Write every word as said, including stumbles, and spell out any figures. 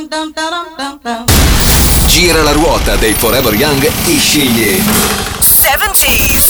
Gira la ruota dei Forever Young e scegli seventies.